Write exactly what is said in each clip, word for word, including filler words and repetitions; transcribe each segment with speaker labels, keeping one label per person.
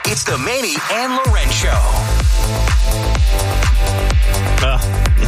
Speaker 1: It's the Manny and Loren Show.
Speaker 2: Uh,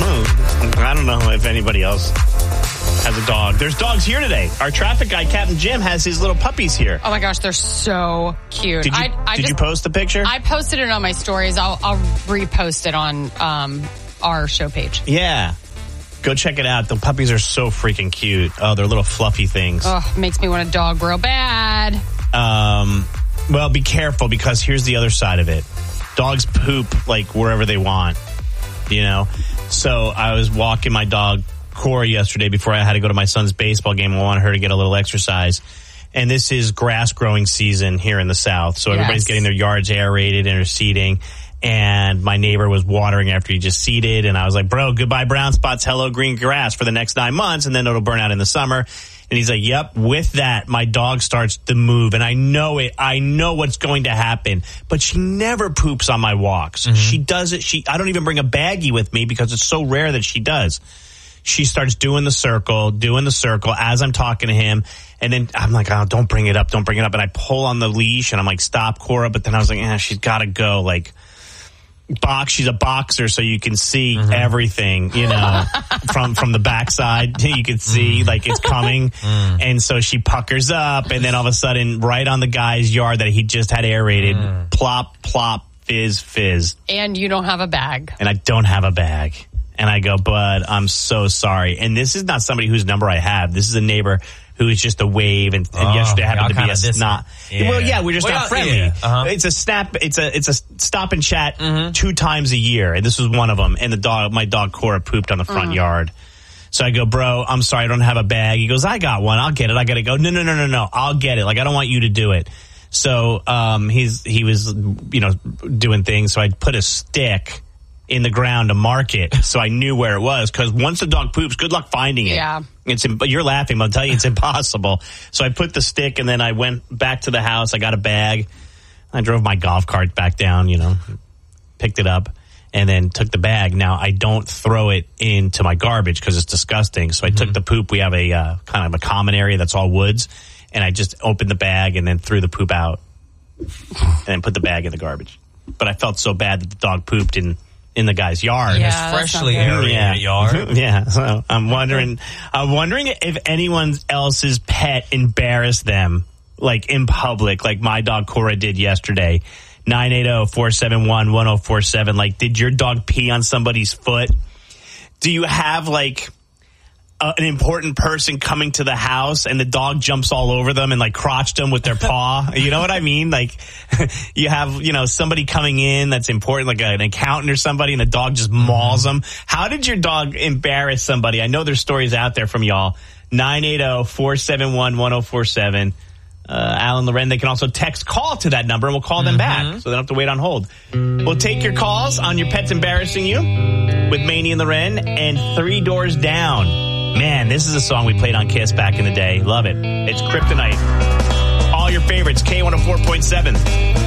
Speaker 2: I don't know if anybody else has a dog. There's dogs here today. Our traffic guy, Captain Jim, has his little puppies here.
Speaker 3: Oh my gosh, they're so cute.
Speaker 2: Did you,
Speaker 3: I, I
Speaker 2: did
Speaker 3: just,
Speaker 2: you post the picture?
Speaker 3: I posted it on my stories. I'll, I'll repost it on um, our show page.
Speaker 2: Yeah. Go check it out. The puppies are so freaking cute. Oh, they're little fluffy things.
Speaker 3: Oh, makes me want a dog real bad.
Speaker 2: Um, well, be careful because here's the other side of it. Dogs poop like wherever they want, you know? So I was walking my dog, Corey, yesterday before I had to go to my son's baseball game. I wanted her to get a little exercise. And this is grass growing season here in the South. So everybody's
Speaker 3: Yes.
Speaker 2: getting their yards aerated and are seeding. And my neighbor was watering after he just seeded. And I was like, bro, goodbye brown spots, hello green grass for the next nine months. And then it'll burn out in the summer. And he's like, yep, with that, my dog starts to move. And I know it. I know what's going to happen. But she never poops on my walks. Mm-hmm. She does it. She, I don't even bring a baggie with me because it's so rare that she does. She starts doing the circle, doing the circle as I'm talking to him. And then I'm like, oh, don't bring it up. Don't bring it up. And I pull on the leash and I'm like, stop, Cora. But then I was like, eh, she's got to go. Like, box. She's a boxer, so you can see mm-hmm. everything, you know, from, from the backside. You can see, mm. like, it's coming. Mm. And so she puckers up. And then all of a sudden, right on the guy's yard that he just had aerated, mm. plop, plop, fizz, fizz.
Speaker 3: And you don't have a bag.
Speaker 2: And I don't have a bag. And I go, bud, I'm so sorry. And this is not somebody whose number I have. This is a neighbor who is just a wave. And, and oh, yesterday happened to be a snot. Yeah. Well, yeah, we're just well, not friendly. Yeah. Uh-huh. It's a snap. It's a it's a stop and chat mm-hmm. two times a year. And this was one of them. And the dog, my dog Cora, pooped on the front mm. yard. So I go, bro, I'm sorry, I don't have a bag. He goes, I got one. I'll get it. I got to go. No, no, no, no, no. I'll get it. Like, I don't want you to do it. So um, he's he was, you know, doing things. So I put a stick in the ground to mark it, so I knew where it was. Because once the dog poops, good luck finding it.
Speaker 3: Yeah,
Speaker 2: it's you're laughing, but I'll tell you, it's impossible. So I put the stick, and then I went back to the house. I got a bag. I drove my golf cart back down. You know, picked it up, and then took the bag. Now I don't throw it into my garbage because it's disgusting. So I mm-hmm. took the poop. We have a uh, kind of a common area that's all woods, and I just opened the bag and then threw the poop out, and then put the bag in the garbage. But I felt so bad that the dog pooped in. in the guy's yard.
Speaker 3: Yeah,
Speaker 4: his freshly aerated
Speaker 2: yeah.
Speaker 4: yard.
Speaker 2: Yeah. So I'm wondering, I'm wondering if anyone else's pet embarrassed them, like in public, like my dog Cora did yesterday. nine eight zero, four seven one, one zero four seven. Like, did your dog pee on somebody's foot? Do you have like Uh, an important person coming to the house and the dog jumps all over them and like crotched them with their paw? You know what I mean? Like you have, you know, somebody coming in that's important, like an accountant or somebody, and the dog just mauls them. How did your dog embarrass somebody? I know there's stories out there from y'all. nine eight zero, four seven one, one zero four seven. Uh, Alan Loren, they can also text call to that number and we'll call them mm-hmm. back so they don't have to wait on hold. We'll take your calls on your pets embarrassing you with Manny and Loren and Three Doors Down. Man, this is a song we played on Kiss back in the day. Love it. It's Kryptonite. All your favorites, K one oh four point seven.